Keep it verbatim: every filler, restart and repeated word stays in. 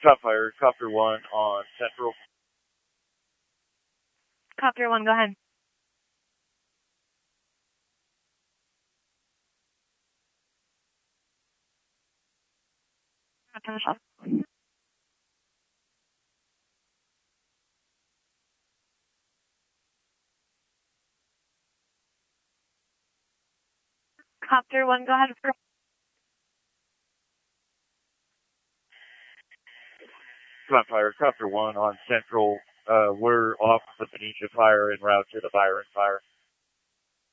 Top fire, Copter one on Central. Copter one, go ahead. Turn this off. Copter one, go ahead. Top fire, Copter one on Central. Uh, we're off the Benicia fire en route to the Byron fire.